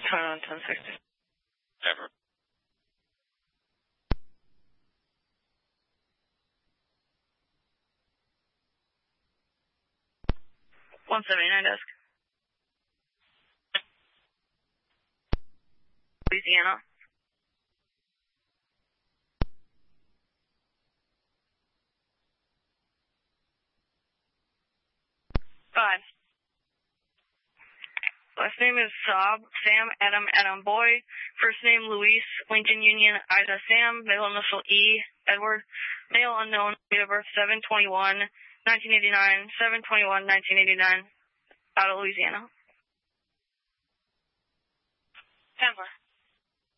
1060. Ever. 179 desk. Louisiana. Five. Last name is Saab, Sam, Adam, Boy. First name Luis, Lincoln Union, Ida, Sam. Middle initial E, Edward. Male unknown, date of birth 7/21/1989, 7/21/1989. Out of Louisiana. 10-4.